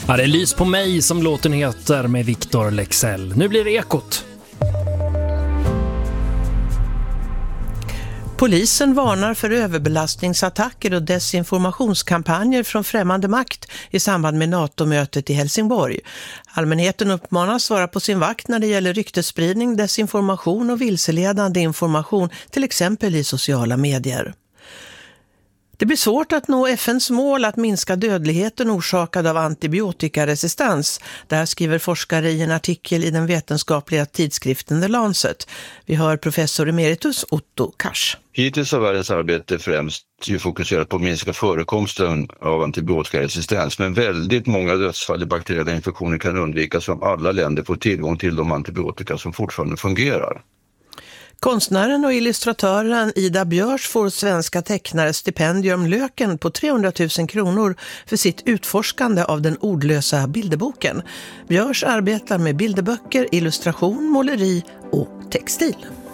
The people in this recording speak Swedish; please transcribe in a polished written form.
Ja, det är Lys på mig som låten heter med Victor Lexell. Nu blir det Ekot. Polisen varnar för överbelastningsattacker och desinformationskampanjer från främmande makt i samband med NATO-mötet i Helsingborg. Allmänheten uppmanas vara på sin vakt när det gäller ryktesspridning, desinformation och vilseledande information, till exempel i sociala medier. Det blir svårt att nå FNs mål att minska dödligheten orsakad av antibiotikaresistens. Det här skriver forskare i en artikel i den vetenskapliga tidskriften The Lancet. Vi hör professor emeritus Otto Kars. Hittills har världens arbete främst fokuserat på att minska förekomsten av antibiotikaresistens, men väldigt många dödsfall i bakteriella infektioner kan undvikas om alla länder får tillgång till de antibiotika som fortfarande fungerar. Konstnären och illustratören Ida Björs får svenska tecknare stipendium Löken på 300 000 kronor för sitt utforskande av den ordlösa bilderboken. Björs arbetar med bilderböcker, illustration, måleri och textil.